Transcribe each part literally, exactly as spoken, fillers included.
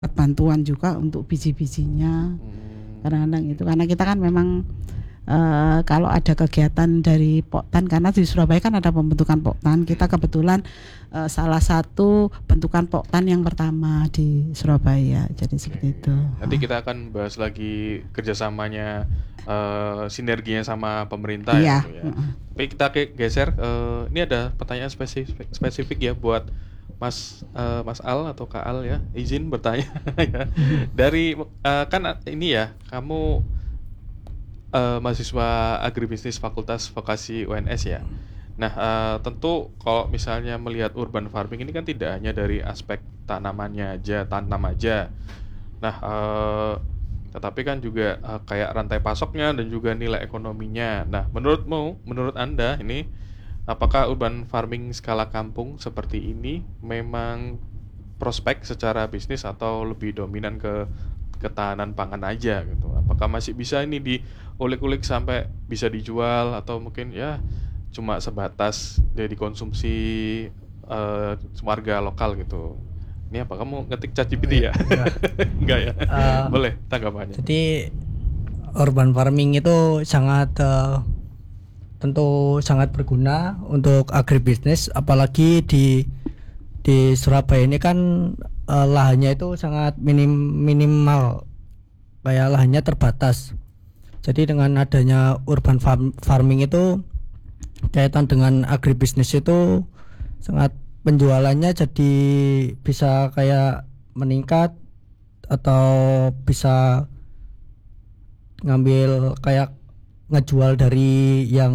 bantuan juga untuk biji-bijinya. Hmm. Kadang-kadang itu karena kita kan memang Uh, kalau ada kegiatan dari Poktan, karena di Surabaya kan ada pembentukan Poktan, kita kebetulan uh, salah satu bentukan Poktan yang pertama di Surabaya, jadi Oke. seperti itu. Nanti kita akan bahas lagi kerjasamanya, uh, sinerginya sama pemerintah Iya. ya, Bu, ya. Uh-uh. Tapi kita ke- geser, uh, ini ada pertanyaan spesifik, spesifik ya buat Mas uh, Mas Al atau Kak Al ya, izin bertanya ya. Dari uh, kan ini ya, kamu Uh, mahasiswa agribisnis Fakultas Vokasi U N S ya. Nah, uh, tentu kalau misalnya melihat urban farming ini kan tidak hanya dari aspek tanamannya aja, tanam aja. Nah, uh, tetapi kan juga uh, kayak rantai pasoknya dan juga nilai ekonominya. Nah, menurutmu, menurut Anda ini, apakah urban farming skala kampung seperti ini memang prospek secara bisnis atau lebih dominan ke ketahanan pangan aja gitu? Apakah masih bisa ini diulik-ulik sampai bisa dijual atau mungkin ya cuma sebatas jadi konsumsi uh, warga lokal gitu? Ini apa kamu ngetik ChatGPT ya? Enggak ya? Uh, Boleh tanggapannya. Jadi urban farming itu sangat uh, tentu sangat berguna untuk agribisnis, apalagi di di Surabaya ini kan uh, lahannya itu sangat minim minimal, kayak lahannya terbatas. Jadi dengan adanya urban farm, farming itu kaitan dengan agribisnis itu sangat, penjualannya jadi bisa kayak meningkat atau bisa ngambil kayak ngejual dari yang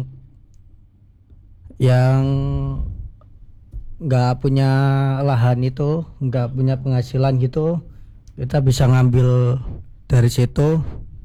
yang nggak punya lahan itu, nggak punya penghasilan gitu, kita bisa ngambil dari situ.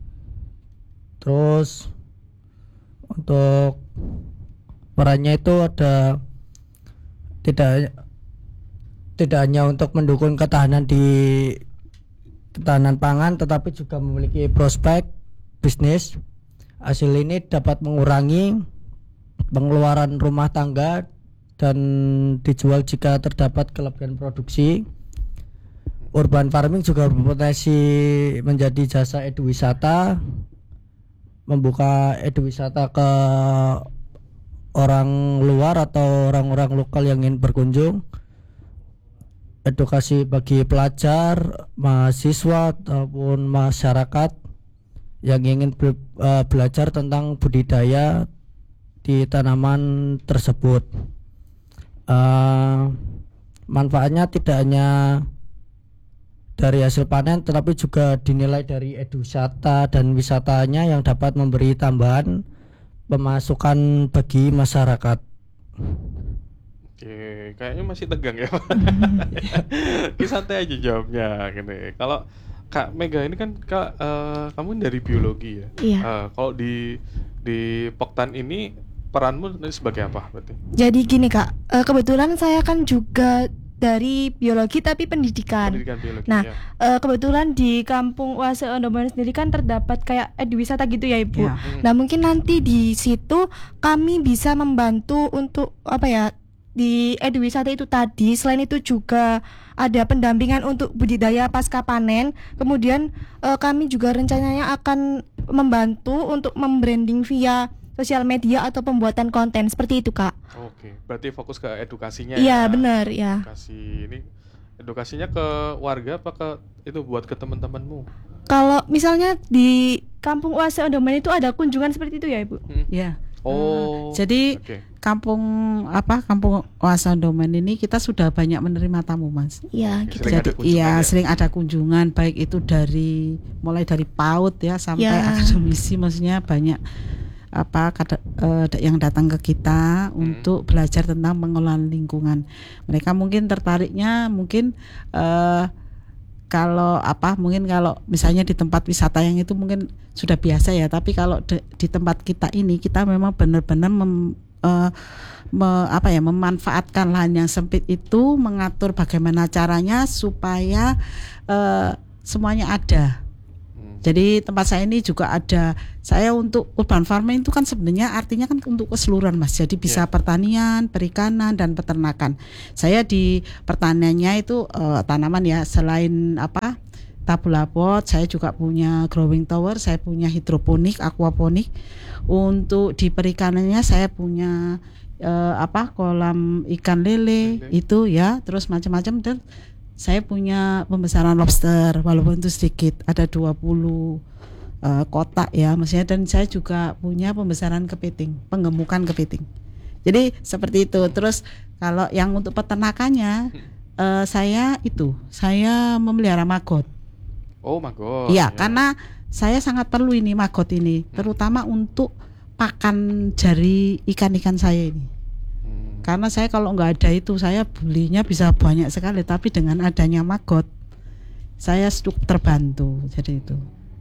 Terus untuk perannya itu ada tidak tidak hanya untuk mendukung ketahanan di ketahanan pangan, tetapi juga memiliki prospek bisnis. Hasil ini dapat mengurangi pengeluaran rumah tangga dan dijual jika terdapat kelebihan produksi. Urban farming juga berpotensi menjadi jasa eduwisata, membuka eduwisata ke orang luar atau orang-orang lokal yang ingin berkunjung. Edukasi bagi pelajar, mahasiswa ataupun masyarakat yang ingin be, uh, belajar tentang budidaya di tanaman tersebut. Uh, manfaatnya tidak hanya dari hasil panen, tetapi juga dinilai dari eduwisata dan wisatanya yang dapat memberi tambahan pemasukan bagi masyarakat. Oke, kayaknya masih tegang ya Pak. Santai aja jawabnya gini. Kalau Kak Mega ini kan Kak, uh, kamu dari biologi ya. Iya. Uh, kalau di di Poktan ini peranmu sebagai apa berarti? Jadi gini Kak, uh, kebetulan saya kan juga dari biologi tapi pendidikan. Pendidikan biologi. Nah, ya. uh, kebetulan di kampung Oase Ondoman sendiri kan terdapat kayak eduwisata gitu ya Ibu. Ya. Hmm. Nah, mungkin nanti di situ kami bisa membantu untuk apa ya, di eduwisata itu tadi. Selain itu juga ada pendampingan untuk budidaya pasca panen. Kemudian uh, kami juga rencananya akan membantu untuk membranding via sosial media atau pembuatan konten seperti itu Kak. Oke, berarti fokus ke edukasinya. Iya, ya. benar ya. Edukasi ini, edukasinya ke warga apa ke itu buat ke teman-temanmu? Kalau misalnya di kampung Oase Ondoman itu ada kunjungan seperti itu ya Ibu? Hmm. Ya. Oh. Jadi okay. kampung apa kampung Oase Ondoman ini kita sudah banyak menerima tamu Mas. Iya gitu. Sering Jadi ada kunjungan iya ya? sering ada kunjungan, baik itu dari mulai dari PAUD ya sampai Ya. akademisi, maksudnya banyak apa kata, uh, yang datang ke kita Hmm. untuk belajar tentang pengelolaan lingkungan. Mereka mungkin tertariknya mungkin uh, kalau apa mungkin kalau misalnya di tempat wisata yang itu mungkin sudah biasa ya, tapi kalau de, di tempat kita ini kita memang benar-benar mem, uh, me, apa ya memanfaatkan lahan yang sempit itu, mengatur bagaimana caranya supaya uh, semuanya ada. Hmm. Jadi tempat saya ini juga ada, saya untuk urban farming itu kan sebenarnya artinya kan untuk keseluruhan Mas. Jadi bisa Yeah. pertanian, perikanan dan peternakan. Saya di pertaniannya itu eh, tanaman ya, selain apa tabula pot, saya juga punya growing tower, saya punya hidroponik, aquaponik. Untuk di perikanannya saya punya eh, apa kolam ikan lele Lele. itu ya, terus macam-macam. Dan saya punya pembesaran lobster walaupun itu sedikit, ada dua puluh uh, kotak ya maksudnya, dan saya juga punya pembesaran kepiting, penggemukan kepiting. Jadi seperti itu. Terus kalau yang untuk peternakannya uh, saya itu saya memelihara maggot. Oh my god. Iya, karena saya sangat perlu ini maggot ini, terutama untuk pakan jari ikan-ikan saya ini. Hmm. Karena saya kalau nggak ada itu saya belinya bisa banyak sekali, tapi dengan adanya maggot saya cukup terbantu. Jadi itu.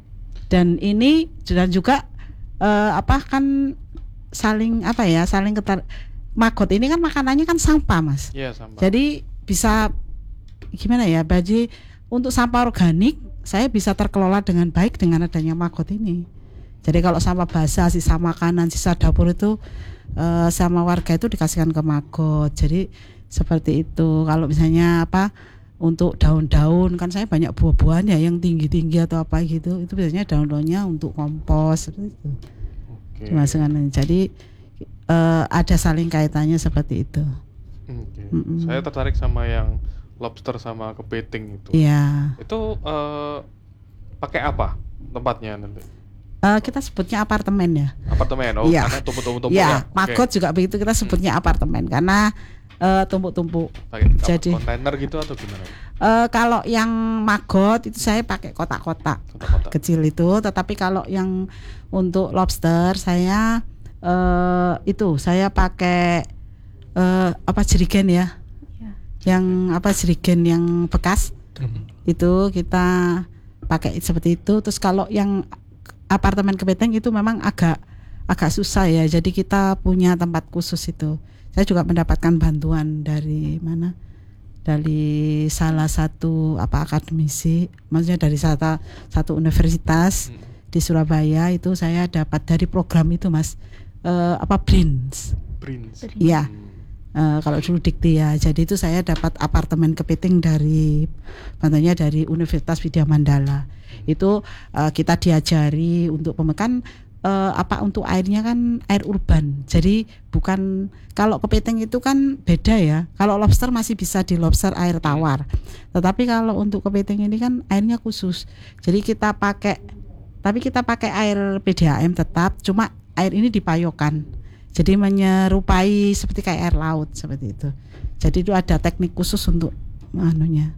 Dan ini dan juga eh, apa kan saling apa ya saling ketar maggot ini kan makanannya kan sampah Mas. Iya, sama. Jadi bisa gimana ya, bagi untuk sampah organik saya bisa terkelola dengan baik dengan adanya maggot ini. Jadi kalau sampah basah, sisa makanan, sisa dapur itu Uh, sama warga itu dikasihkan ke maggot. Jadi seperti itu. Kalau misalnya apa untuk daun-daun kan saya banyak buah-buahan ya yang tinggi-tinggi atau apa gitu, itu biasanya daun-daunnya untuk kompos seperti itu. Oke. Dimasukkan. Jadi uh, ada saling kaitannya seperti itu. Oke. Mm-mm. Saya tertarik sama yang lobster sama kepiting itu. Iya. Itu eh, pakai apa tempatnya nanti? Uh, kita sebutnya apartemen ya. Apartemen. Oh, Iya. karena tumpuk-tumpuk Ya, ya. maggot juga begitu, kita sebutnya apartemen karena uh, tumpuk-tumpuk. Pakai Jadi- kontainer gitu atau gimana? Uh, kalau yang maggot itu saya pakai kotak-kotak Kotak-kotak. kecil itu, tetapi kalau yang untuk lobster saya eh itu saya pakai eh apa jerigen ya, Ya. yang apa jerigen yang bekas itu kita pakai seperti itu. Terus kalau yang apartemen kepiting itu memang agak agak susah ya, jadi kita punya tempat khusus itu. Saya juga mendapatkan bantuan dari mana? Dari salah satu apa akademisi, maksudnya dari satu, satu universitas Hmm. di Surabaya itu saya dapat dari program itu Mas, eh, apa BRINS. Prince. Iya. Hmm. Eh, kalau dulu Dikti ya, jadi itu saya dapat apartemen kepiting dari bantuannya dari Universitas Widya Mandala. Itu eh, kita diajari untuk pemekan eh, apa untuk airnya kan air urban. Jadi bukan kalau kepiting itu kan beda ya. Kalau lobster masih bisa di lobster air tawar. Tetapi kalau untuk kepiting ini kan airnya khusus. Jadi kita pakai tapi kita pakai air P D A M tetap, cuma air ini dipayokan. Jadi menyerupai seperti kayak air laut seperti itu. Jadi itu ada teknik khusus untuk anunya.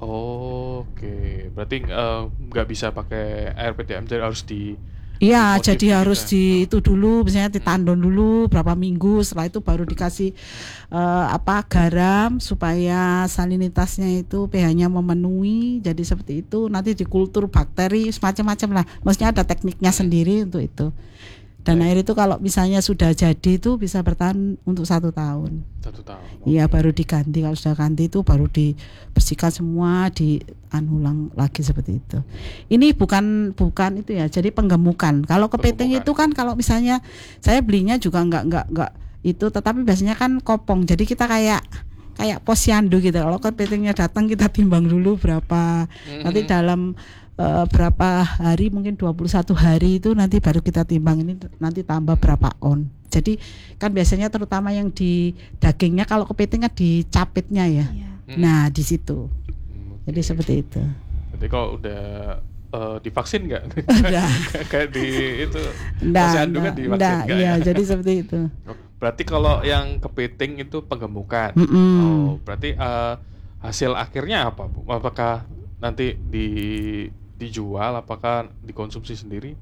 Oh, oke. Berarti eh, nggak bisa pakai air P D A M, jadi harus di Iya, Dimodif jadi gitu harus ya. di itu dulu, misalnya ditandon dulu berapa minggu, setelah itu baru dikasih eh, apa garam supaya salinitasnya itu pH-nya memenuhi. Jadi seperti itu, nanti dikultur bakteri semacam-macam lah. Maksudnya ada tekniknya sendiri untuk itu. Dan Baik. air itu kalau misalnya sudah jadi itu bisa bertahan untuk satu tahun. satu tahun. Iya, Oke. baru diganti. Kalau sudah ganti itu baru dibersihkan semua, dianulang lagi seperti itu. Ini bukan bukan itu ya. Jadi penggemukan. Kalau kepiting Penggemukan. itu kan kalau misalnya saya belinya juga enggak enggak enggak itu, tetapi biasanya kan kopong. Jadi kita kayak kayak posyandu gitu. Kalau kepitingnya datang kita timbang dulu berapa. Nanti Mhm. dalam eh, berapa hari, mungkin dua puluh satu hari itu nanti baru kita timbang ini nanti tambah berapa on. Jadi kan biasanya terutama yang di dagingnya, kalau kepiting kan di capitnya ya. Iya. Mhm. Nah, di situ. Hmm, Jadi oke. seperti itu. Jadi kalau udah eh, divaksin nggak? Enggak. Kayak di itu Enggak, posyandu kan enggak, divaksin enggak, nggak iya, ya? jadi seperti itu. Oh, berarti kalau yang kepiting itu penggemukan. Mm-mm. Oh, berarti eh, hasil akhirnya apa, Bu? Apakah nanti di dijual, apakah dikonsumsi sendiri?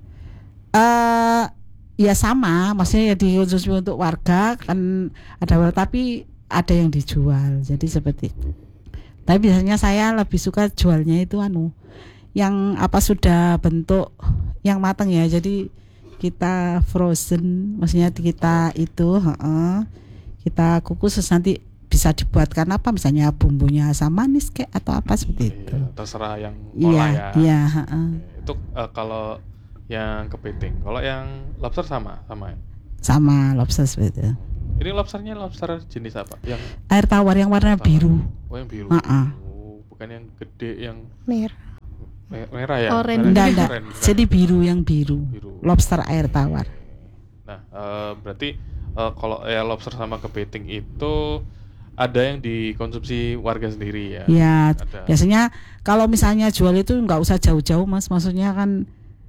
Eh ya sama, maksudnya ya dikonsumsi untuk warga kan ada, tapi ada yang dijual. Jadi seperti itu. Tapi biasanya saya lebih suka jualnya itu anu yang apa sudah bentuk yang matang ya. Jadi kita frozen, maksudnya kita itu heeh, kita kukus terus nanti bisa dibuatkan apa, misalnya bumbunya asam manis kayak atau apa seperti itu. Iya, terserah yang Iya, olah ya. iya, heeh. Oke. Itu uh, kalau yang kepiting. Kalau yang lobster sama, sama ya? Sama lobster seperti itu. Ini lobsternya lobster jenis apa? Yang Air tawar yang warna tawar. biru. Oh, yang biru. Uh-uh. Oh, bukan yang gede yang Merah. me- merah ya? Oranye. Merah. Enggak, enggak. Keren, keren. Jadi biru yang biru. Biru. Lobster air tawar. Nah, uh, berarti uh, kalau ya lobster sama kepiting itu ada yang dikonsumsi warga sendiri ya? Ya, Ada. biasanya kalau misalnya jual itu nggak usah jauh-jauh Mas. Maksudnya kan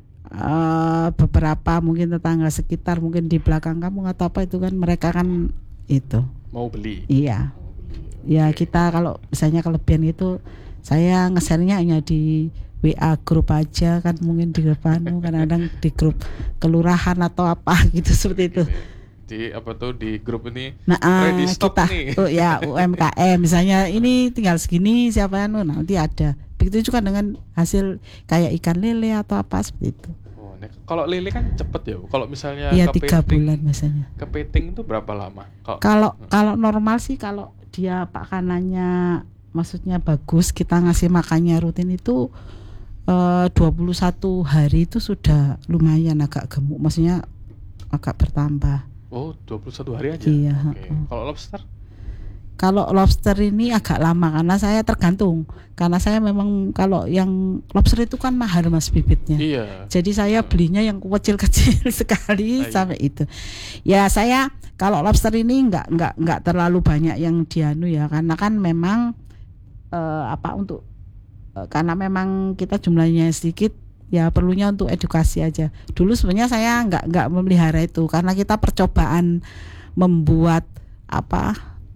eh, beberapa mungkin tetangga sekitar, mungkin di belakang kamu atau apa itu kan mereka kan itu. Mau beli? Iya. Mau beli. Ya Oke. kita kalau misalnya kelebihan itu saya nge-share-nya hanya di W A grup aja kan, mungkin di grup anu, kadang-kadang di grup kelurahan atau apa gitu seperti itu. Di apa tuh di grup ini Nah, ah, ready stock kita nih. oh ya U M K M misalnya ini tinggal segini siapa anu nanti ada. Begitu juga dengan hasil kayak ikan lele atau apa seperti itu. Oh, ini kalau lele kan cepet ya. Kalau misalnya Iya tiga kepiting, bulan biasanya. kepiting itu berapa lama? Kalau Kalau kalau normal sih kalau dia pakanannya maksudnya bagus, kita ngasih makannya rutin itu eh, dua puluh satu hari itu sudah lumayan agak gemuk, maksudnya agak bertambah. oh dua puluh satu hari aja. Iya, Oke. heeh. Kalau lobster? Kalau lobster ini agak lama karena saya tergantung. Karena saya memang kalau yang lobster itu kan mahal Mas bibitnya. Iya. Jadi saya belinya yang kecil-kecil sekali Ah, iya. sampai itu. Ya saya kalau lobster ini nggak nggak nggak terlalu banyak yang dianu ya, karena kan memang eh, apa untuk eh, karena memang kita jumlahnya sedikit, ya perlunya untuk edukasi aja. Dulu sebenarnya saya nggak nggak memelihara itu karena kita percobaan membuat apa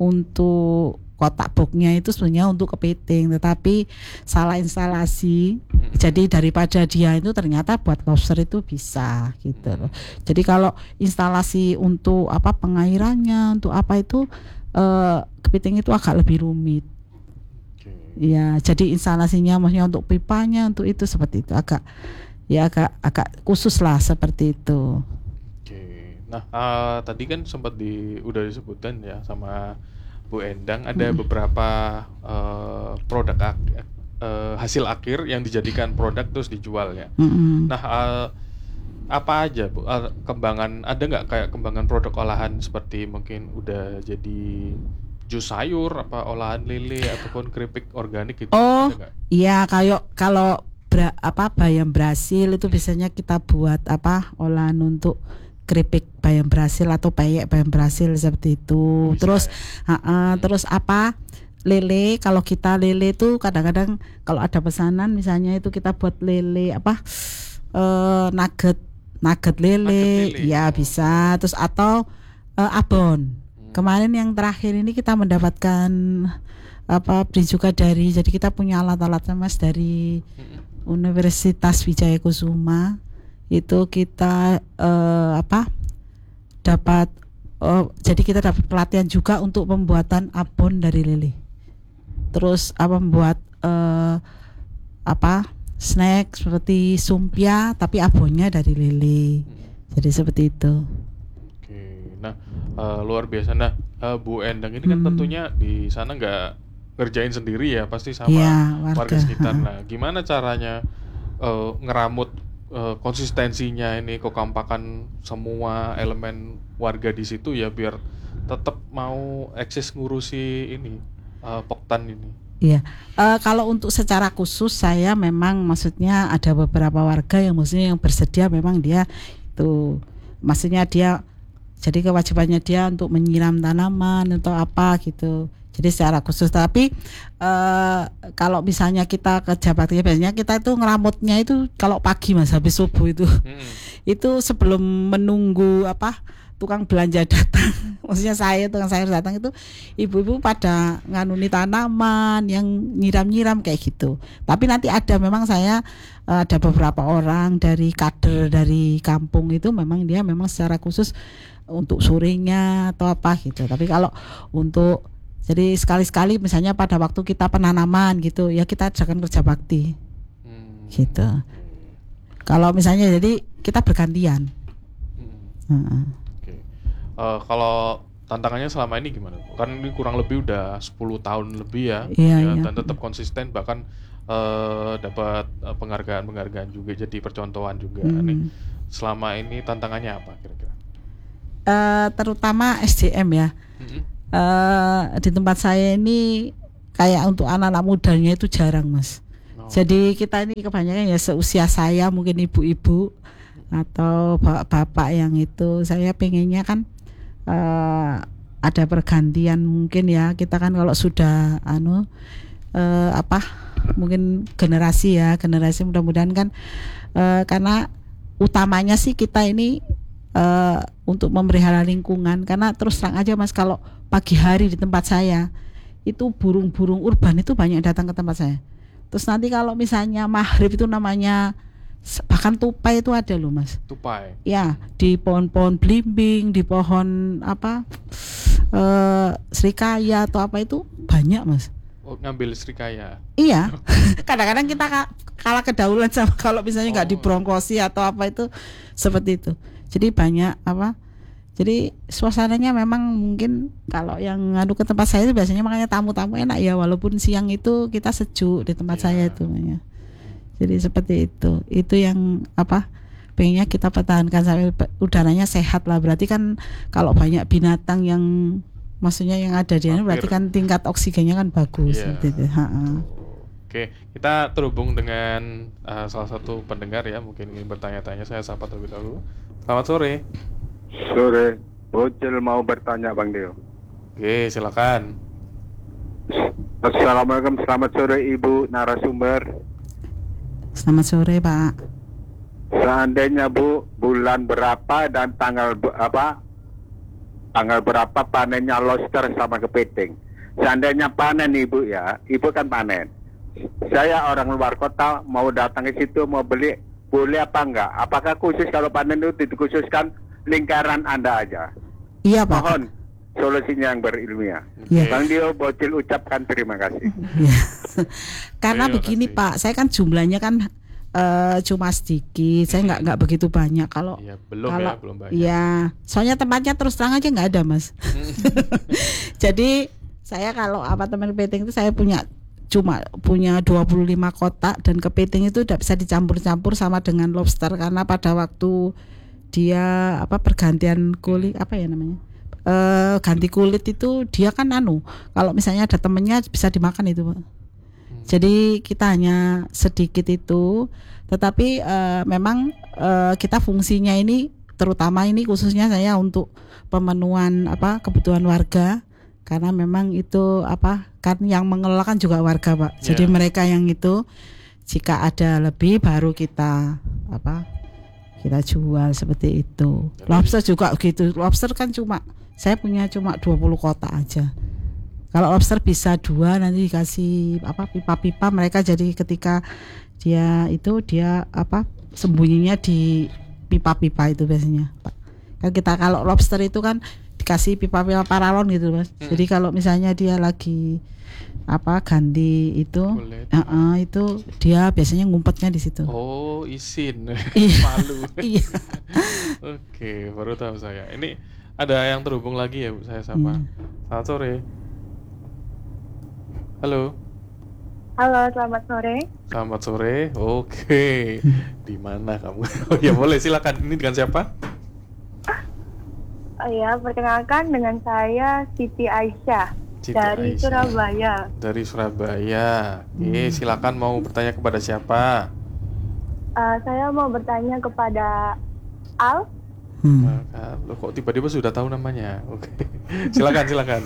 untuk kotak boxnya itu sebenarnya untuk kepiting, tetapi salah instalasi. Jadi daripada dia itu ternyata buat lobster itu bisa gitu loh. Jadi kalau instalasi untuk apa pengairannya untuk apa itu eh, kepiting itu agak lebih rumit. Oke. Ya, jadi instalasinya maksudnya untuk pipanya untuk itu seperti itu agak ya agak agak khusus lah seperti itu. Oke. Nah, eh, tadi kan sempat di udah disebutkan ya sama Bu Endang ada Hmm. beberapa eh, produk ak- eh, hasil akhir yang dijadikan produk terus dijual ya. Mm-mm. Nah, eh, apa aja Bu? Eh, kembangan ada nggak kayak kembangan produk olahan seperti mungkin udah jadi jus sayur, apa olahan lele ataupun keripik organik gitu? Oh, Ada nggak? iya kayak kalau bra- apa bayam Brasil itu biasanya kita buat apa olahan untuk keripik bayam Brasil atau peyek bayam Brasil seperti itu. Bisa Terus ya? ha-ha, terus apa lele, kalau kita lele itu kadang-kadang kalau ada pesanan misalnya itu kita buat lele apa eh, nugget nugget lele, Nugget lele. ya Oh. bisa. Terus atau eh, abon. Hmm. Kemarin yang terakhir ini kita mendapatkan apa beli juga dari, jadi kita punya alat-alatnya Mas dari Mm-mm. Universitas Wijaya Kusuma. Itu kita eh, apa dapat oh, jadi kita dapat pelatihan juga untuk pembuatan abon dari lele. Terus apa membuat eh, apa snack seperti sumpia tapi abonnya dari lele. Mm-mm. Jadi seperti itu. Oke, nah eh, luar biasa. Nah, eh, Bu Endang ini kan Hmm. tentunya di sana nggak ngerjain sendiri ya, pasti sama Iya, warga, warga, sekitar. ha. Nah, gimana caranya eh, ngeramut eh, konsistensinya ini, kekompakan semua elemen warga di situ ya, biar tetap mau eksis ngurusi ini eh, Poktan ini. Iya, Eh, kalau untuk secara khusus saya memang maksudnya ada beberapa warga yang maksudnya yang bersedia memang dia itu maksudnya dia jadi kewajibannya dia untuk menyiram tanaman atau apa gitu. Jadi secara khusus, tapi eh, kalau misalnya kita kerja bakti biasanya kita itu ngeramutnya itu kalau pagi Mas habis subuh itu Mm-mm. itu sebelum menunggu apa tukang belanja datang, maksudnya saya tukang sayur datang itu ibu-ibu pada nganuni tanaman yang nyiram-nyiram kayak gitu. Tapi nanti ada memang saya eh, ada beberapa orang dari kader dari kampung itu memang dia memang secara khusus untuk sorenya atau apa gitu. Tapi kalau untuk jadi sekali-sekali misalnya pada waktu kita penanaman gitu ya kita ajakan kerja bakti Hmm. gitu. Kalau misalnya jadi kita bergantian. Mm-mm. Heeh. Oke. Eh, kalau tantangannya selama ini gimana? Kan ini kurang lebih udah sepuluh tahun lebih ya, Iya, ya, iya. dan tetap konsisten, bahkan eh, dapat eh, penghargaan-penghargaan juga, jadi percontohan juga. Hmm. Nih, selama ini tantangannya apa kira-kira? Eh, terutama S D M ya. Mm-mm. Eh, di tempat saya ini kayak untuk anak-anak mudanya itu jarang, Mas. Oh. Jadi kita ini kebanyakan ya seusia saya, mungkin ibu-ibu atau bapak-bapak yang itu, saya pengennya kan eh, ada pergantian mungkin ya. Kita kan kalau sudah anu eh, apa mungkin generasi ya generasi mudah-mudahan kan eh, karena utamanya sih kita ini eh, untuk memelihara lingkungan, karena terus terang aja Mas, kalau pagi hari di tempat saya itu burung-burung urban itu banyak datang ke tempat saya. Terus nanti kalau misalnya maghrib itu namanya bahkan tupai itu ada loh Mas. Tupai. Ya, di pohon-pohon belimbing, di pohon apa eh, serikaya atau apa itu banyak Mas. Oh, ngambil serikaya. Iya, kadang-kadang kita ka- kalah kedahuluan sama kalau misalnya nggak Oh. dibrongkosi atau apa itu seperti itu. Jadi banyak apa? Jadi suasananya memang mungkin kalau yang ngadu ke tempat saya itu biasanya makanya tamu-tamu enak ya, walaupun siang itu kita sejuk di tempat Iya. saya itu. Ya. Jadi seperti itu. Itu yang apa? Pengennya kita pertahankan sampai pe- udaranya sehat lah. Berarti kan kalau banyak binatang yang maksudnya yang ada di sana Hampir. berarti kan tingkat oksigennya kan bagus. Iya. Seperti itu. Ha-ha. Oke, kita terhubung dengan uh, salah satu pendengar ya, mungkin ingin bertanya-tanya. Saya sapa terlebih dahulu. Selamat sore. Sore, Bocil mau bertanya Bang Dio. Oke, silakan. Assalamualaikum, selamat sore Ibu narasumber. Selamat sore Pak. Seandainya Bu, bulan berapa dan tanggal be- apa? Tanggal berapa panennya lobster sama kepiting? Seandainya panen Ibu ya, Ibu kan panen. Saya orang luar kota mau datang ke situ mau beli, boleh apa enggak? Apakah khusus kalau panen itu dikhususkan lingkaran Anda aja? Iya Pak. Mohon solusinya yang berilmiah. Iya. Bang Dio, Bocil ucapkan terima kasih. Ya. Karena Terima begini kasih. Pak, saya kan jumlahnya kan eh, cuma sedikit, saya nggak nggak begitu banyak. Kalau Iya, belum kalau ya, belum banyak. ya, soalnya tempatnya terus terang aja nggak ada Mas. Jadi saya kalau apartemen kepiting itu saya punya cuma punya dua puluh lima kotak, dan kepiting itu tidak bisa dicampur-campur sama dengan lobster karena pada waktu dia apa pergantian kulit apa ya namanya eh ganti kulit itu dia kan anu kalau misalnya ada temennya bisa dimakan itu Pak. Jadi kita hanya sedikit itu, tetapi eh, memang eh, kita fungsinya ini terutama ini khususnya saya untuk pemenuhan apa kebutuhan warga, karena memang itu apa kan yang mengelola kan juga warga Pak. Jadi Ya. mereka yang itu jika ada lebih baru kita apa kita jual seperti itu. Jadi- Lobster juga gitu. Lobster kan cuma saya punya cuma dua puluh kotak aja. Kalau lobster bisa dua, nanti dikasih apa pipa-pipa, mereka jadi ketika dia itu dia apa sembunyinya di pipa-pipa itu biasanya Pak. Kan kita kalau lobster itu kan dikasih pipa-pipa paralon gitu Mas. Hmm. Jadi kalau misalnya dia lagi apa ganti itu Kulit. eh, eh, itu dia biasanya ngumpetnya di situ. Oh, izin. Iya. Malu. Iya. Oke, baru tahu saya. Ini ada yang terhubung lagi ya, Bu, saya sapa. Hmm. Selamat sore. Halo. Halo, selamat sore. Selamat sore. Oke. Di mana kamu? Oh ya, boleh silakan. Ini dengan siapa? Oh ya, perkenalkan dengan saya Siti Aisyah Siti dari Aisyah. Surabaya. Dari Surabaya. Oke, silakan mau bertanya kepada siapa? Uh, saya mau bertanya kepada Al. Hmm. Maka, loh, kok tiba-tiba sudah tahu namanya? Oke. Silakan, silakan.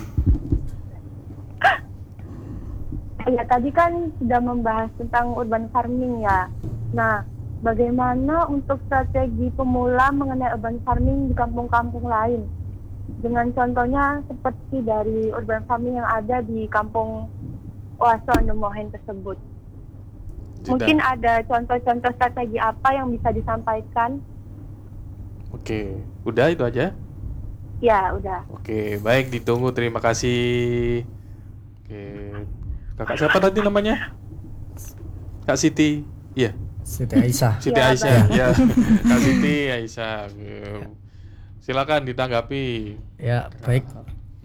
Ya, tadi kan sudah membahas tentang urban farming ya. Nah, bagaimana untuk strategi pemula mengenai urban farming di kampung-kampung lain? Dengan contohnya seperti dari urban farming yang ada di kampung Oaso Nemohen tersebut. Jeda. Mungkin ada contoh-contoh strategi apa yang bisa disampaikan? Oke, udah itu aja. Ya, udah. Oke, baik, ditunggu. Terima kasih. Oke, kakak siapa tadi namanya? Kak Siti. Iya, Siti Aisyah. Siti Ya, Aisyah. Ya, Kak Siti Aisyah. Oke. Silakan ditanggapi. Ya, baik.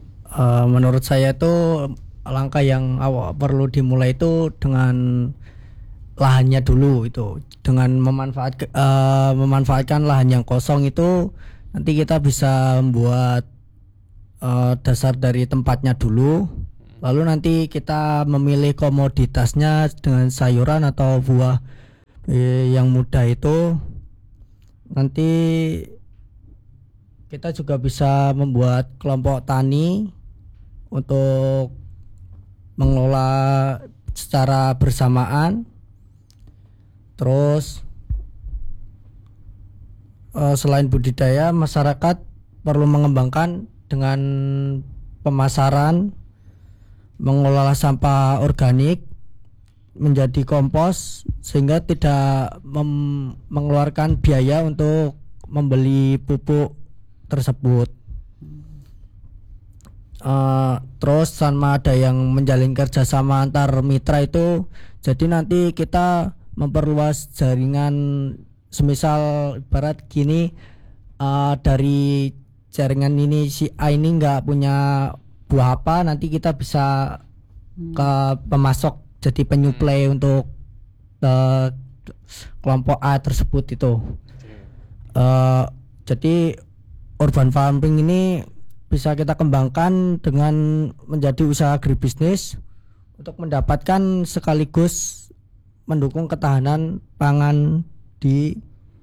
Eh, menurut saya itu langkah yang awal perlu dimulai itu dengan lahannya dulu itu dengan memanfaat uh, memanfaatkan lahan yang kosong itu nanti kita bisa membuat uh, dasar dari tempatnya dulu, lalu nanti kita memilih komoditasnya dengan sayuran atau buah eh, yang muda itu. Nanti kita juga bisa membuat kelompok tani untuk mengelola secara bersamaan. Terus uh, selain budidaya, masyarakat perlu mengembangkan dengan pemasaran, mengelola sampah organik menjadi kompos sehingga tidak mem- mengeluarkan biaya untuk membeli pupuk tersebut. Uh, terus sama ada yang menjalin kerjasama antar mitra itu, jadi nanti kita memperluas jaringan, semisal ibarat gini, uh, dari jaringan ini si A ini nggak punya buah apa, nanti kita bisa ke pemasok jadi penyuplai untuk uh, kelompok A tersebut itu. Uh, jadi urban farming ini bisa kita kembangkan dengan menjadi usaha agribisnis untuk mendapatkan sekaligus mendukung ketahanan pangan di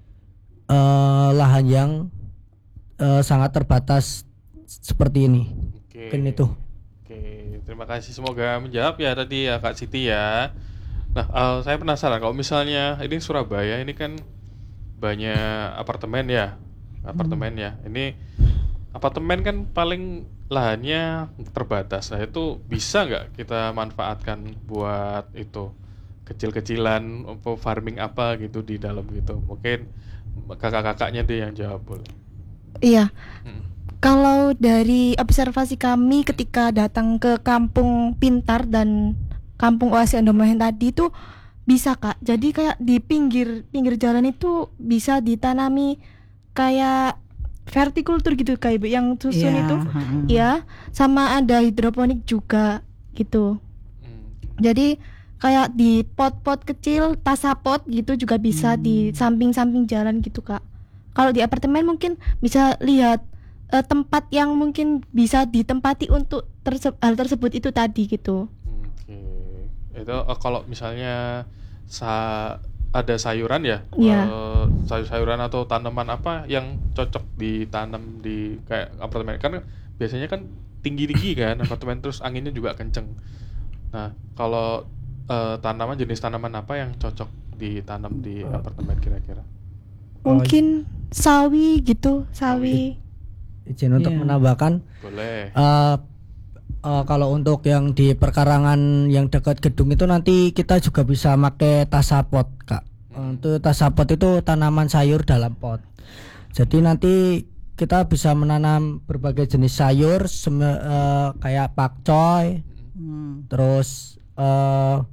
uh, lahan yang uh, sangat terbatas seperti ini. Oke. Mungkin itu. Oke, terima kasih, semoga menjawab ya tadi ya Kak Siti ya. Nah, uh, saya penasaran kalau misalnya ini Surabaya ini kan banyak apartemen ya, apartemen ya. Ini apartemen kan paling lahannya terbatas. Nah, itu bisa nggak kita manfaatkan buat itu kecil-kecilan apa farming apa gitu di dalam gitu? Mungkin kakak-kakaknya deh yang jawab boleh. Iya. Hmm. Kalau dari observasi kami ketika datang ke Kampung Pintar dan Kampung Oasis Andomahen tadi itu bisa Kak. Jadi kayak di pinggir pinggir jalan itu bisa ditanami kayak vertikultur gitu Kak Ibu, yang susun Iya, itu. heeh. Ya, sama ada hidroponik juga gitu. Hmm. Jadi kayak di pot-pot kecil, tasapot gitu juga bisa di samping-samping jalan gitu Kak. Kalau di apartemen mungkin bisa lihat eh, tempat yang mungkin bisa ditempati untuk terse- hal tersebut itu tadi gitu. Oke, itu uh, kalau misalnya sa- ada sayuran ya, Iya. uh, sayur-sayuran atau tanaman apa yang cocok ditanam di kayak apartemen, kan biasanya kan tinggi-tinggi kan apartemen, terus anginnya juga kenceng. Nah, kalau uh, tanaman, jenis tanaman apa yang cocok ditanam di apartemen kira-kira? Mungkin sawi gitu, sawi. Izin untuk Iya. menambahkan, Boleh. uh, uh, kalau untuk yang di perkarangan yang dekat gedung itu nanti kita juga bisa pakai tasapot Kak. Untuk tasapot itu tanaman sayur dalam pot. Jadi nanti kita bisa menanam berbagai jenis sayur sem- uh, kayak pakcoy, Hmm. terus uh,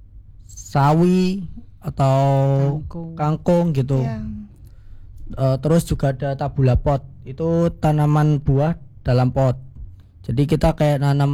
sawi atau Kangkung. kangkung gitu. Ya. Uh, terus juga ada tabula pot, itu tanaman buah dalam pot. Jadi kita kayak nanam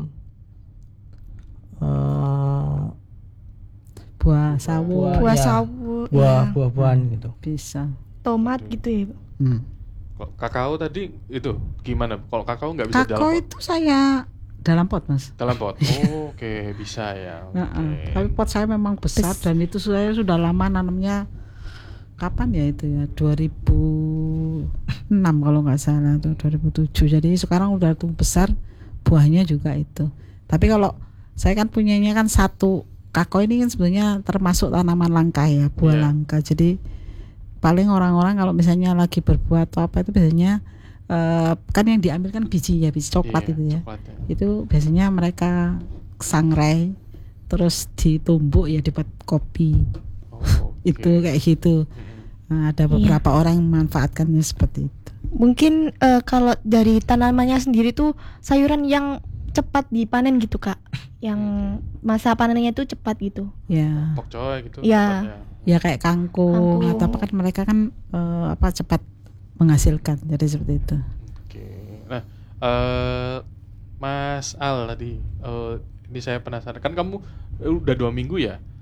uh, Buah sawo Buah, Buah ya. sawo, buah ya. buah-buahan gitu. bisa. Tomat gitu ya. Bu. Hmm. Kalau kakao tadi itu gimana? Kalau kakao nggak bisa dalam Kakao pot? itu saya dalam pot Mas. Dalam pot. Oh, oke, bisa ya. Oke. Heeh. Tapi pot saya memang besar dan itu saya sudah lama nanamnya. Kapan ya itu ya? dua ribu enam kalau nggak salah atau dua ribu tujuh. Jadi sekarang udah tumbuh besar, buahnya juga itu. Tapi kalau saya kan punyanya kan satu, kakao ini kan sebenarnya termasuk tanaman langka ya, buah Iya. langka. Jadi paling orang-orang kalau misalnya lagi berbuah atau apa itu biasanya eh, kan yang diambil kan bijinya, biji coklat Iya, itu ya. coklat ya. Itu biasanya mereka sangrai terus ditumbuk ya dibuat kopi. Oh, oke. Itu kayak gitu. Mm-mm. Nah, ada beberapa orang yang memanfaatkannya seperti itu. Mungkin eh, kalau dari tanamannya sendiri tuh sayuran yang cepat dipanen gitu Kak. Yang masa panennya itu cepat gitu. Ya, Pokcoy gitu. Iya. tepatnya. ya kayak kangkung, Kangkung. atau apa kan mereka kan eh, apa cepat menghasilkan. Jadi seperti itu. Oke. Nah, eh Mas Al tadi, eh, ini saya penasaran. Kan kamu eh, udah dua minggu ya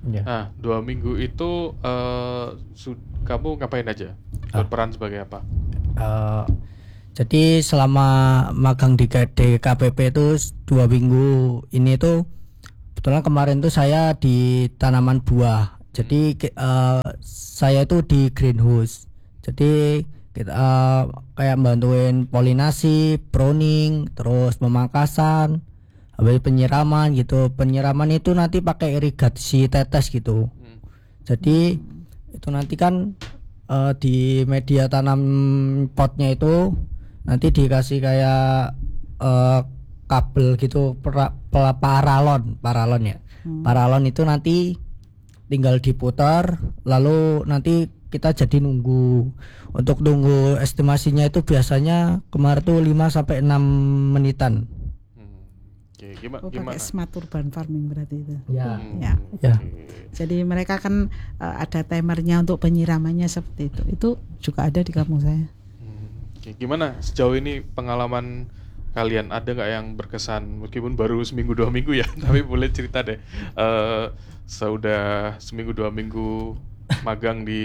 Ya. Nah, dua minggu itu eh, su- kamu ngapain aja? Ah. Berperan sebagai apa? Eh, jadi selama magang di K- D K P P itu s- dua minggu ini tuh kebetulan kemarin tuh saya di tanaman buah. Jadi ki- eh, saya itu di greenhouse. Jadi kita eh, kayak bantuin polinasi, pruning, terus pemangkasan, habis penyiraman gitu. Penyiraman itu nanti pakai irigasi tetes gitu. Hmm. Jadi itu nanti kan eh, di media tanam potnya itu nanti dikasih kayak eh, kabel gitu pra- pra- paralon, paralon ya. Paralon itu nanti tinggal diputar, lalu nanti kita jadi nunggu. Untuk nunggu estimasinya itu biasanya kemarin tuh lima sampai enam menitan. Hmm. Oke, gima- Oh, gimana? pakai smart urban farming berarti itu. Ya. Hmm, Ya. Ya. oke. Jadi mereka kan uh, ada timernya untuk penyiramannya seperti itu. Itu juga ada di kampung saya. Hmm, oke. Gimana sejauh ini pengalaman kalian, ada nggak yang berkesan meskipun baru seminggu dua minggu ya? Tapi boleh cerita deh. Eh sudah seminggu dua minggu magang di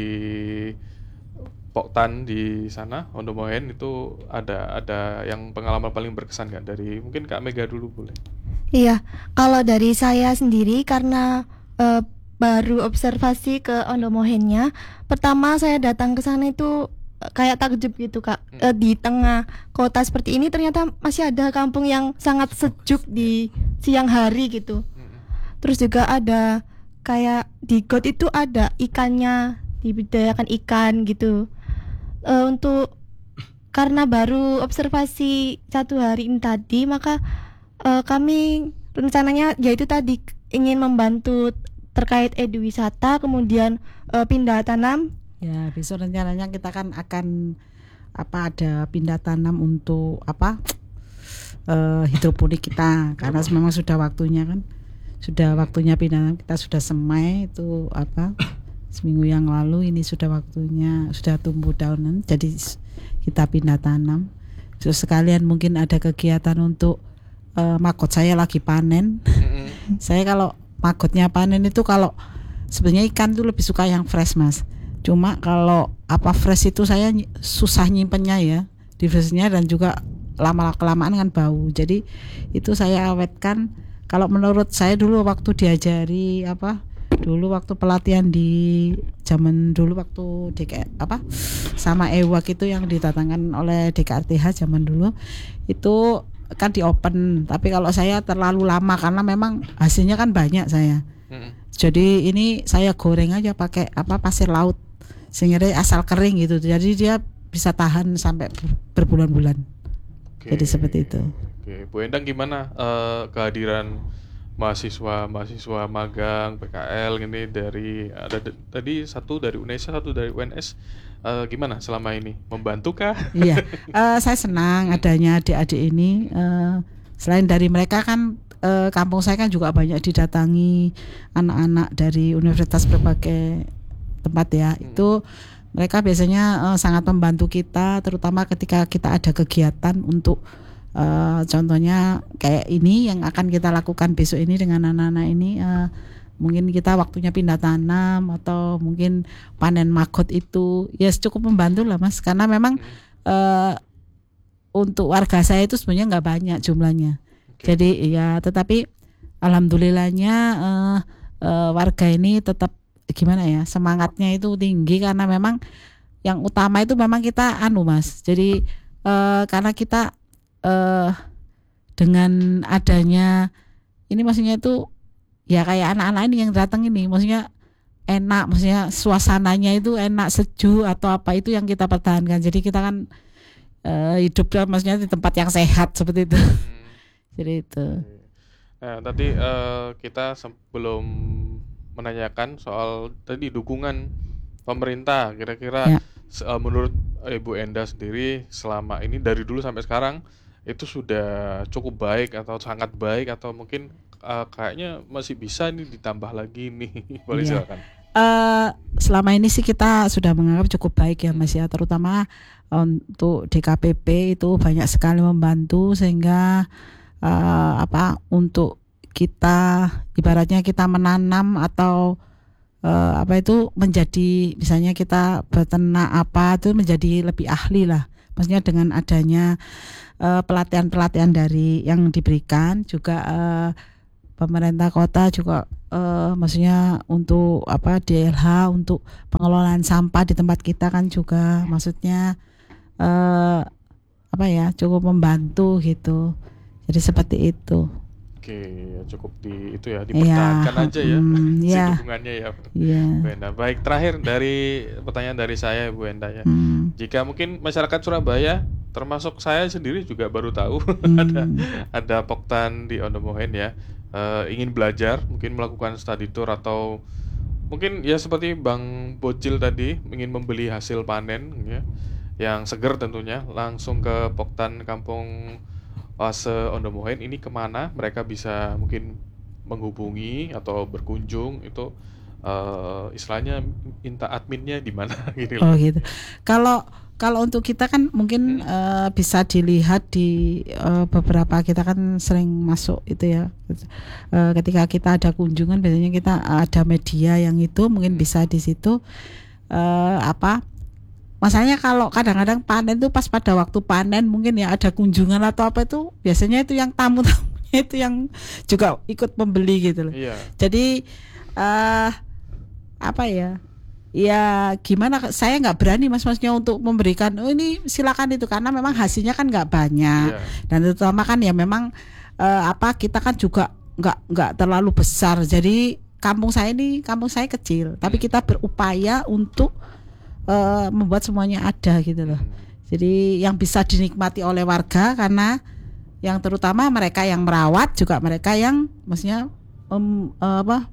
Poktan di sana, Ondomohen, itu ada ada yang pengalaman paling berkesan nggak? Dari mungkin Kak Mega dulu boleh. Iya, kalau dari saya sendiri karena eh, baru observasi ke Ondomohennya, pertama saya datang ke sana itu eh, kayak takjub gitu Kak. Eh, di tengah kota seperti ini ternyata masih ada kampung yang sangat sejuk di siang hari gitu. Terus juga ada kayak di got itu ada ikannya, dibudidayakan ikan gitu. Eh, untuk karena baru observasi satu hari ini tadi, maka eh, kami rencananya yaitu tadi ingin membantu terkait eduwisata, kemudian eh, pindah tanam. Ya, besok rencananya kita kan akan apa ada pindah tanam untuk apa eh, hidroponik kita, karena memang sudah waktunya kan. Sudah waktunya pindah tanam, kita sudah semai itu apa seminggu yang lalu, ini sudah waktunya, sudah tumbuh daunan, jadi s- kita pindah tanam. Terus sekalian mungkin ada kegiatan untuk eh, magot saya lagi panen. Mm-mm. Saya kalau magotnya panen itu kalau sebenarnya ikan tuh lebih suka yang fresh mas. Cuma kalau apa fresh itu saya ny- susah nyimpennya ya, di fresh-nya, dan juga lama kelamaan kan bau. Jadi itu saya awetkan. Kalau menurut saya dulu waktu diajari apa dulu waktu pelatihan di zaman dulu waktu D K apa sama E W A K itu yang didatangkan oleh D K R T H zaman dulu itu kan di open, tapi kalau saya terlalu lama karena memang hasilnya kan banyak saya. Mm-mm. Jadi ini saya goreng aja pakai apa pasir laut sehingga dia asal kering gitu. Jadi dia bisa tahan sampai ber- berbulan-bulan. Oke. Jadi seperti itu. Oke, Bu Endang gimana eh, kehadiran mahasiswa-mahasiswa magang P K L ini dari ada d- tadi satu dari UNESA, satu dari U N S. Eh, gimana selama ini? Membantu kah? Iya, eh, saya senang adanya adik-adik ini. Eh, selain dari mereka kan eh, kampung saya kan juga banyak didatangi anak-anak dari universitas berbagai tempat ya. Itu mereka biasanya eh, sangat membantu kita, terutama ketika kita ada kegiatan untuk eh, contohnya kayak ini yang akan kita lakukan besok ini dengan anak-anak ini. eh, Mungkin kita waktunya pindah tanam atau mungkin panen maggot itu ya cukup membantu lah mas, karena memang eh, untuk warga saya itu sebenarnya nggak banyak jumlahnya. Oke. Jadi ya tetapi alhamdulillahnya eh, eh, warga ini tetap gimana ya, semangatnya itu tinggi karena memang yang utama itu memang kita anu mas. Jadi eh, karena kita eh, dengan adanya ini maksudnya itu ya kayak anak-anak ini yang datang ini maksudnya enak, maksudnya suasananya itu enak, sejuk atau apa itu yang kita pertahankan. Jadi kita kan eh, hidup maksudnya di tempat yang sehat seperti itu. Jadi itu. Nah, tadi eh, kita sebelum menanyakan soal tadi dukungan pemerintah, kira-kira Ya. se- eh, menurut Ibu Enda sendiri selama ini dari dulu sampai sekarang itu sudah cukup baik atau sangat baik atau mungkin eh, kayaknya masih bisa nih ditambah lagi nih. Boleh Iya. silakan. Eh, selama ini sih kita sudah menganggap cukup baik ya Mas ya, terutama untuk D K P P itu banyak sekali membantu sehingga eh, apa untuk kita ibaratnya kita menanam atau eh, apa itu menjadi misalnya kita beternak apa itu menjadi lebih ahli lah. Maksudnya dengan adanya eh, pelatihan-pelatihan dari yang diberikan juga eh, pemerintah kota juga eh, maksudnya untuk apa D L H untuk pengelolaan sampah di tempat kita kan juga maksudnya eh, apa ya cukup membantu gitu. Jadi seperti itu. Oke, ya cukup di itu ya dipertahankan Iya, aja ya mm, si iya. dukungannya ya Iya. Bu Enda. Baik, terakhir dari pertanyaan dari saya Bu Enda ya. Hmm, Jika mungkin masyarakat Surabaya termasuk saya sendiri juga baru tahu hmm, ada ada Poktan di Ondomohen ya. Eh, ingin belajar, mungkin melakukan study tour atau mungkin ya seperti Bang Bocil tadi ingin membeli hasil panen ya yang seger tentunya langsung ke Poktan Kampung Oase Ondomohen ini kemana mereka bisa mungkin menghubungi atau berkunjung itu eh, istilahnya minta adminnya di mana gitu oh loh. gitu. Kalau kalau untuk kita kan mungkin eh, bisa dilihat di eh, beberapa kita kan sering masuk itu ya. Eh, ketika kita ada kunjungan biasanya kita ada media yang itu mungkin bisa di situ eh, apa? Masalahnya kalau kadang-kadang panen tuh pas pada waktu panen mungkin ya ada kunjungan atau apa itu biasanya itu yang tamu-tamunya itu yang juga ikut membeli gitu loh. Iya. Jadi eh apa ya? Ya gimana? Saya nggak berani mas-masnya untuk memberikan. Oh ini silakan itu karena memang hasilnya kan nggak banyak Iya. dan terutama kan ya memang eh, apa kita kan juga nggak nggak terlalu besar. Jadi kampung saya ini kampung saya kecil, tapi kita berupaya untuk eh, membuat semuanya ada gitu loh. Jadi yang bisa dinikmati oleh warga karena yang terutama mereka yang merawat juga mereka yang maksudnya em, eh, apa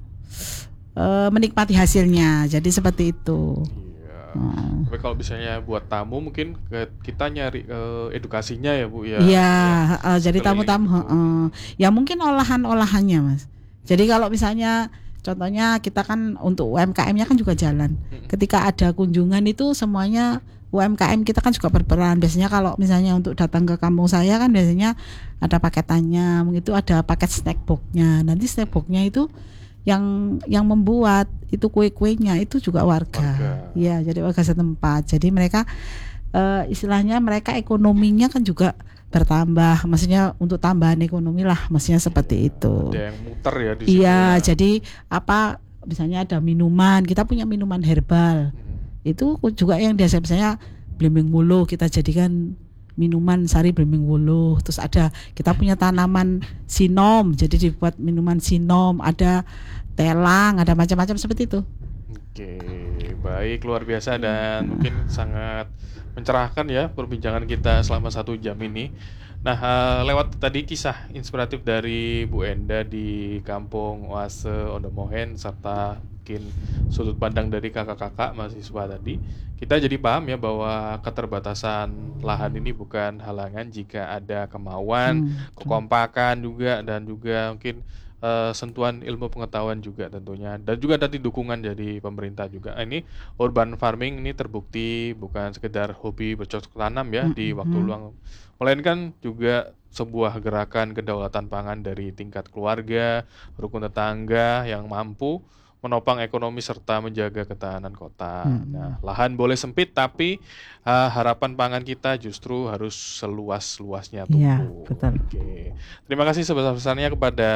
eh, menikmati hasilnya. Jadi seperti itu. Iya. Hmm. Tapi kalau misalnya buat tamu mungkin ke- kita nyari eh, edukasinya ya Bu ya. Iya, Ya. heeh, jadi Keliling tamu-tamu, gitu. heeh. Ya mungkin olahan-olahannya mas. Jadi kalau misalnya contohnya kita kan untuk U M K M-nya kan juga jalan. Ketika ada kunjungan itu semuanya U M K M kita kan juga berperan. Biasanya kalau misalnya untuk datang ke kampung saya kan biasanya ada paketannya, itu ada paket snack box-nya. Nanti snack box-nya itu yang yang membuat itu kue-kuenya itu juga warga. Warga. Iya, jadi warga setempat. Jadi mereka eh, istilahnya mereka ekonominya kan juga bertambah. Maksudnya untuk tambahan ekonomi lah, maksudnya seperti itu. Ada yang muter ya di situ. Iya, ya. jadi apa misalnya ada minuman, kita punya minuman herbal. Hmm. Itu juga yang biasa misalnya blimbing wuluh kita jadikan minuman sari blimbing wuluh. Terus ada kita punya tanaman sinom, jadi dibuat minuman sinom, ada telang, ada macam-macam seperti itu. Oke, baik, luar biasa dan mungkin sangat mencerahkan ya perbincangan kita selama satu jam ini. Nah, eh, lewat tadi kisah inspiratif dari Bu Enda di Kampung Oase Ondomohen serta mungkin sudut pandang dari kakak-kakak mahasiswa tadi, kita jadi paham ya bahwa keterbatasan lahan ini bukan halangan jika ada kemauan, Hmm, kekompakan juga dan juga mungkin eh, sentuhan ilmu pengetahuan juga tentunya dan juga tadi dukungan dari pemerintah juga. Ah, ini urban farming ini terbukti bukan sekedar hobi bercocok tanam ya di waktu luang, melainkan juga sebuah gerakan kedaulatan pangan dari tingkat keluarga, rukun tetangga yang mampu menopang ekonomi serta menjaga ketahanan kota. Nah, lahan boleh sempit tapi uh, harapan pangan kita justru harus seluas-luasnya Iya, tumbuh. betul. Oke. Terima kasih sebesar-besarnya kepada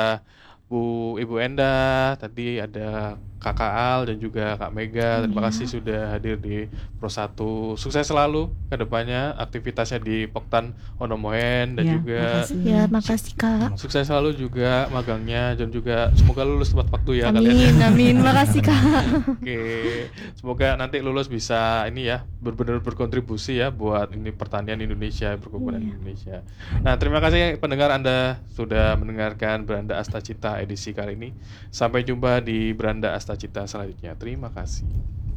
Bu Ibu Enda, tadi ada Kakak Al dan juga Kak Mega. Terima kasih sudah hadir di Pro satu. Sukses selalu ke depannya aktivitasnya di Poktan Ondomohen dan Iya, juga makasih. Ya, makasih Kak. sukses selalu juga magangnya dan juga semoga lulus tepat waktu ya kalian ya. Amin, amin. Makasih Kak. Oke, semoga nanti lulus bisa ini ya benar-benar berkontribusi ya buat ini pertanian Indonesia, perkebunan Indonesia. Nah, terima kasih pendengar Anda sudah mendengarkan Beranda Asta Cita edisi kali ini. Sampai jumpa di Beranda Asta Cita selanjutnya. Terima kasih.